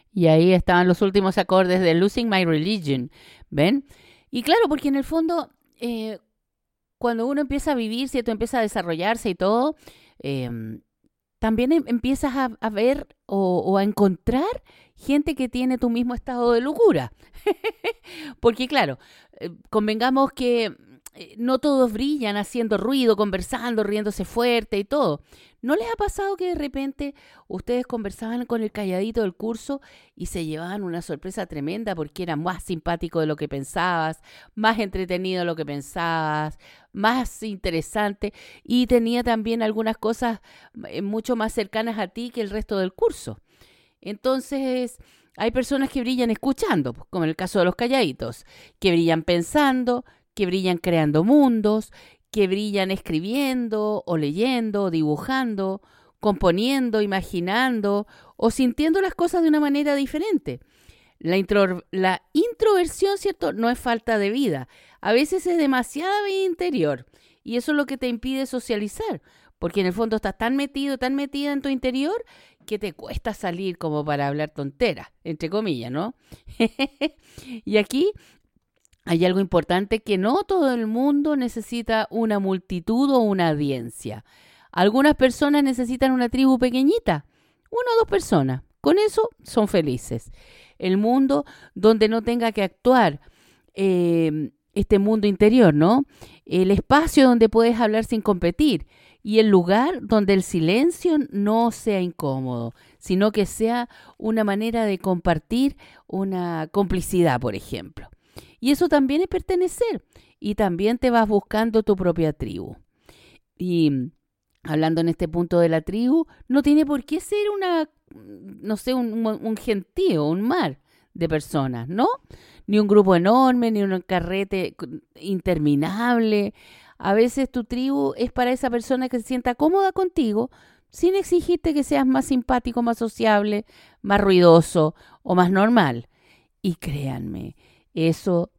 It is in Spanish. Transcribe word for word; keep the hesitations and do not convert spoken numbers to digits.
Y ahí estaban los últimos acordes de Losing My Religion, ¿ven? Y claro, porque en el fondo, eh, cuando uno empieza a vivir, ¿cierto? Empieza a desarrollarse y todo, eh, también em- empiezas a, a ver o, o a encontrar gente que tiene tu mismo estado de locura. Porque claro, eh, convengamos que eh, no todos brillan haciendo ruido, conversando, riéndose fuerte y todo. ¿No les ha pasado que de repente ustedes conversaban con el calladito del curso y se llevaban una sorpresa tremenda porque era más simpático de lo que pensabas, más entretenido de lo que pensabas, más interesante y tenía también algunas cosas eh, mucho más cercanas a ti que el resto del curso? Entonces, hay personas que brillan escuchando, pues, como en el caso de los calladitos, que brillan pensando, que brillan creando mundos, que brillan escribiendo o leyendo, o dibujando, componiendo, imaginando o sintiendo las cosas de una manera diferente. La, intro, la introversión, ¿cierto? No es falta de vida. A veces es demasiada vida interior y eso es lo que te impide socializar, porque en el fondo estás tan metido, tan metida en tu interior que te cuesta salir como para hablar tonteras, entre comillas, ¿no? Y aquí hay algo importante, que no todo el mundo necesita una multitud o una audiencia. Algunas personas necesitan una tribu pequeñita, una o dos personas. Con eso son felices. El mundo donde no tenga que actuar, eh, este mundo interior, ¿no? El espacio donde puedes hablar sin competir y el lugar donde el silencio no sea incómodo, sino que sea una manera de compartir una complicidad, por ejemplo. Y eso también es pertenecer y también te vas buscando tu propia tribu. Y hablando en este punto de la tribu, no tiene por qué ser una, no sé, un, un gentío, un mar de personas, ¿no? Ni un grupo enorme, ni un carrete interminable. A veces tu tribu es para esa persona que se sienta cómoda contigo, sin exigirte que seas más simpático, más sociable, más ruidoso o más normal. Y créanme, eso